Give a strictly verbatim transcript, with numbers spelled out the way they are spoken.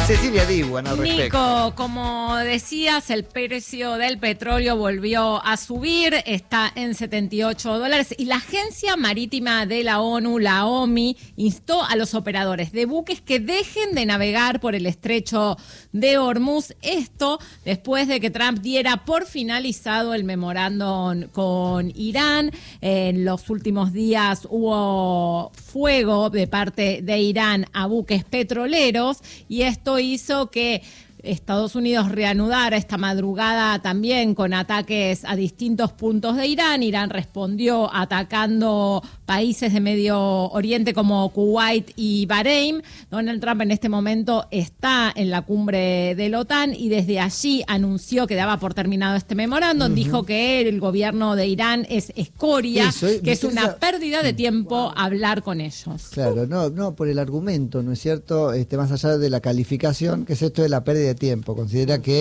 Cecilia Diwan al respecto. Nico, como decías, el precio del petróleo volvió a subir, está en setenta y ocho dólares y la Agencia Marítima de la ONU, la O M I, instó a los operadores de buques que dejen de navegar por el estrecho de Hormuz. Esto después de que Trump diera por finalizado el memorándum con Irán. En los últimos días hubo fuego de parte de Irán a buques petroleros y esto hizo que Estados Unidos reanudara esta madrugada también con ataques a distintos puntos de Irán. Irán respondió atacando países de Medio Oriente como Kuwait y Bahrein. Donald Trump en este momento está en la cumbre de la OTAN y desde allí anunció que daba por terminado este memorándum. Uh-huh. Dijo que el gobierno de Irán es escoria, Eso, que es una esa... pérdida de tiempo wow. hablar con ellos. Claro, no, no por el argumento, ¿no es cierto? Este, más allá de la calificación, que es esto de la pérdida de tiempo. Considera que